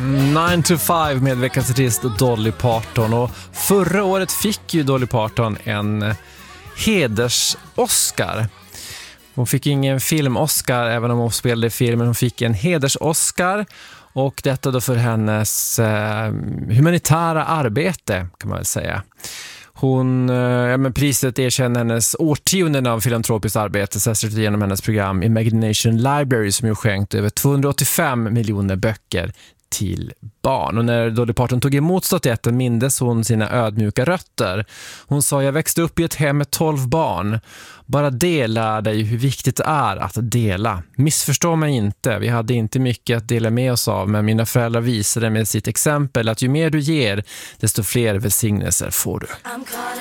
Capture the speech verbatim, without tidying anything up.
nine to five med veckans artist Dolly Parton. Och förra året fick ju Dolly Parton en heders-Oscar. Hon fick ingen film-Oscar även om hon spelade i filmen. Hon fick en heders-Oscar. Och detta då för hennes eh, humanitära arbete kan man väl säga. Hon, ja, men priset erkänner hennes årtionden av filantropiskt arbete, särskilt genom hennes program Imagination Library som ju skänkt över tvåhundraåttiofem miljoner böcker till barn. Och när Dolly Parton tog emot statyetten mindes hon sina ödmjuka rötter. Hon sa, jag växte upp i ett hem med tolv barn. Bara dela dig hur viktigt det är att dela. Missförstå mig inte, vi hade inte mycket att dela med oss av, men mina föräldrar visade med sitt exempel att ju mer du ger, desto fler välsignelser får du.